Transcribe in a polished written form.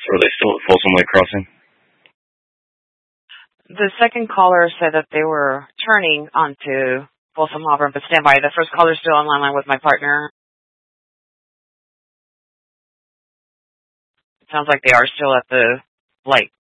So are they still at Folsom Lake Crossing? The second caller said that they were turning onto Folsom Auburn, but stand by. The first caller's still on line with my partner. It sounds like they are still at the light.